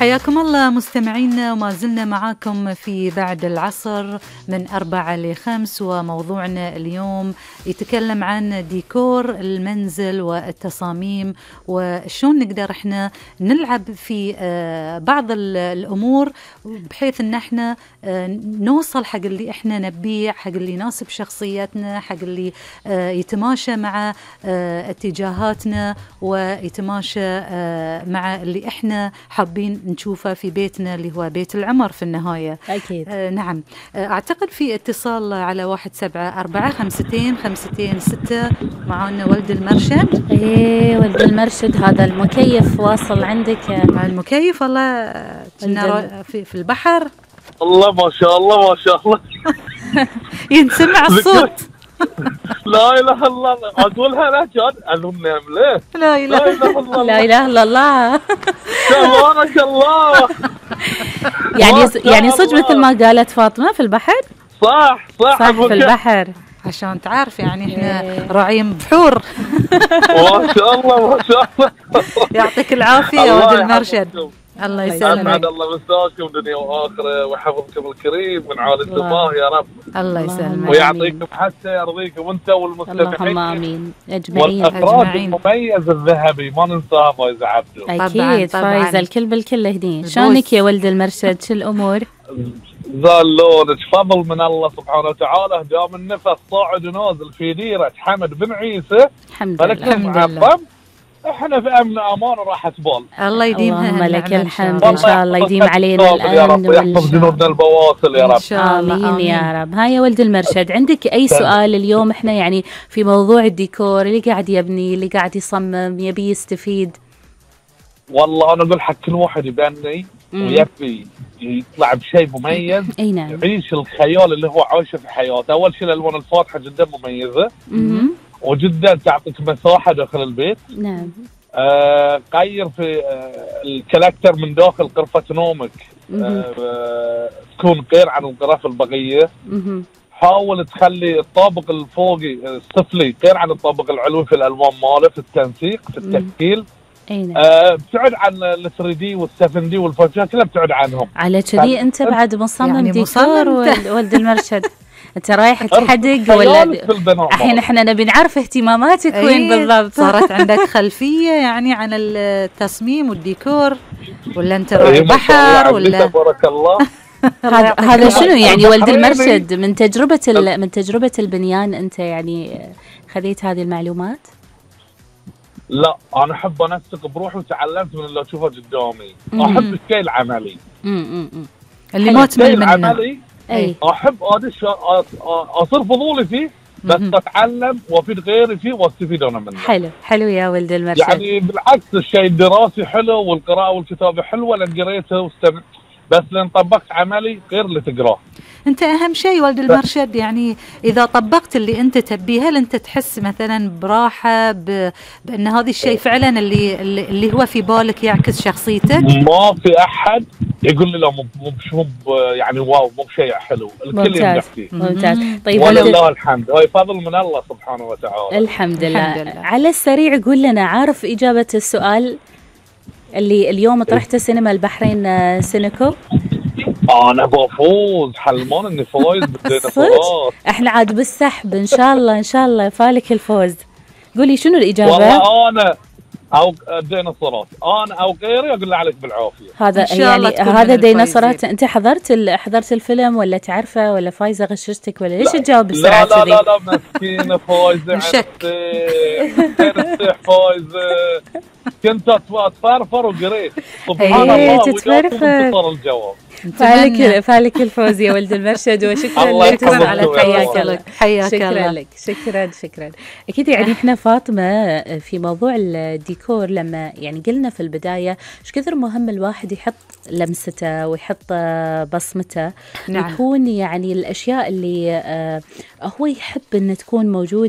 حياكم الله مستمعينا، وما زلنا معاكم في بعد العصر من 4 ل 5، وموضوعنا اليوم يتكلم عن ديكور المنزل والتصاميم، وشون نقدر احنا نلعب في بعض الأمور بحيث ان احنا نوصل حق اللي احنا نبيه، حق اللي يناسب شخصيتنا، حق اللي يتماشى مع اتجاهاتنا ويتماشى مع اللي احنا حابين نشوفه في بيتنا اللي هو بيت العمر في النهاية. أكيد. نعم. أعتقد في اتصال على 174-52526 معانا ولد المرشد. ايه ولد المرشد، هذا المكيف واصل عندك؟ المكيف والله في البحر. الله ما شاء الله ما شاء الله. ينسمع الصوت. لا اله الا الله. اقولها لا كان النمله. لا اله الا الله. لا اله الا الله. تبارك الله. يعني صدق مثل ما قالت فاطمه في البحر. صح في البحر، عشان تعرف يعني احنا راعين بحور. ما شاء الله ما شاء الله. يعطيك العافيه يا ولد المرشد. الله يسلمك. أسعد الله مساكم دنيا وآخرة، ويحفظكم الكريم من عالي السماء يا رب. الله يسلمك ويعطيكم حتى يرضيكم أنت والمستمعين. اللهم آمين أجمعين. والأفراد المميز الذهبي ما ننساها فايزة عبدو. أكيد فايزة الكل بالكل هدين. شلونك يا ولد المرشد؟ شو الأمور؟ زالونك فضل من الله سبحانه وتعالى، دام النفس صاعد ونازل في ديرة حمد بن عيسى. الحمد لله. احنا في امن امان وراحه بال. الله يديمها. اللهم لك الحمد. ان شاء الله يديم علينا الامن ويحفظ جنودنا البواسل يا رب. ان شاء الله. آمين يا رب. هاي يا ولد المرشد، عندك اي سؤال اليوم؟ احنا يعني في موضوع الديكور، اللي قاعد يبني، اللي قاعد يصمم، يبي يستفيد. والله انا اقول حق كل واحد يبني ويبي يطلع بشيء مميز. اي نعم. يعيش الخيال اللي هو عايشه في حياته. اول شيء الالوان الفاتحه جدا مميزه. وجدا تعطيك مساحه داخل البيت. نعم. غير في الكلاكتر من داخل غرفه نومك. تكون غير عن الغرف البقيه. حاول تخلي الطابق الفوقي السفلي غير عن الطابق العلوي في الالوان ماله، في التنسيق، في التشكيل. ابتعد عن ال 3 دي وال 7 دي والفوتوشوب كلها، ابتعد عنهم. على كذي انت بعد مصمم يعني ديكور ولد المرشد. انت رايح تحدق ولا الحين احنا نبي نعرف اهتماماتك وين بالضبط؟ صارت عندك خلفيه يعني عن التصميم والديكور، ولا انت رايح بحر ولا؟ تبارك الله. هذا شنو يعني ولد المرشد من تجربه البنيان؟ انت يعني خذيت هذه المعلومات؟ لا انا احب انسق بروحي، وتعلمت من اللي اشوفه قدامي. احب الشيء العملي اللي ما تمل منه. احب اصير فضولي فيه، بس اتعلم وافيد غيري فيه واستفيد انا منه. حلو يا ولد المرشد. يعني بالعكس الشيء الدراسي حلو والقراءه والكتابه حلوه لان قريته واستمع، بس لان طبقت عملي غير اللي تقراه. انت اهم شيء ولد المرشد، يعني اذا طبقت اللي انت تبيه، هل انت تحس مثلا براحه بان هذا الشيء فعلا اللي هو في بالك يعكس شخصيتك؟ ما في احد يقول لي لا مو يعني واو مو شيء حلو، الكل يمدح فيه. ممتاز. طيب ولله الحمد، هاي فضل من الله سبحانه وتعالى. الحمد لله. على السريع قول لنا، عارف اجابه السؤال اللي اليوم طرحته سينما البحرين سينيكو؟ انا بفوز، حلمان اني فايز بالديناصورات. احنا عاد بالسحب ان شاء الله فالك الفوز. قولي شنو الاجابه؟ والله انا او الديناصورات، انا او غيري اقول له عليك بالعافيه. هذا يعني هذا ديناصورات. انت حضرت الفيلم ولا تعرفه ولا فايزه غششتك ولا ليش تجاوب بسرعه كذي؟ لا مسكينه فايزه. شك فايزه. كنت اتفرفر وقريت سبحان الله تتفرفر الجواب. فالك الفوز يا ولد المرشد، وشكرا لك على حياك الله. شكرا. اكيد يعني احنا فاطمه في موضوع الديكور لما يعني قلنا في البدايه ايش كثر مهم الواحد يحط لمسته ويحط بصمته. يكون يعني الاشياء اللي هو يحب ان تكون موجوده